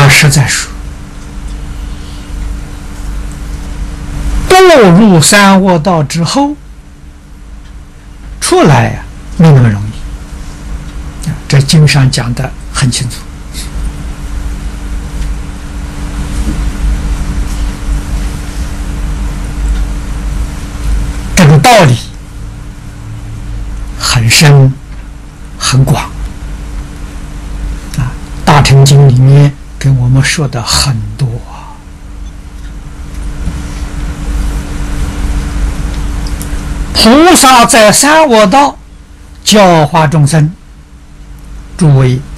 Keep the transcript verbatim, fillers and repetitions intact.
实在说，堕入三恶道之后，出来呀、啊，没那么容易。这经上讲的很清楚。这个道理很深很广啊，《大乘经》里面跟我们说的很多。菩萨在三恶道教化众生，诸位